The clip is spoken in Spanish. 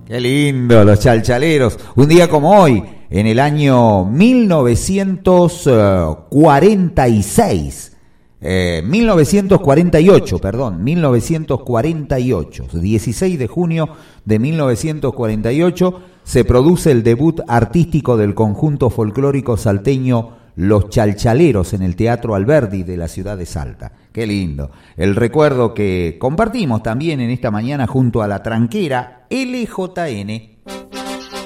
Qué lindo, los chalchaleros. Un día como hoy, en el año 1948, 16 de junio de 1948, se produce el debut artístico del conjunto folclórico salteño Los Chalchaleros en el Teatro Alberdi de la ciudad de Salta. Qué lindo. El recuerdo que compartimos también en esta mañana junto a la tranquera LJN.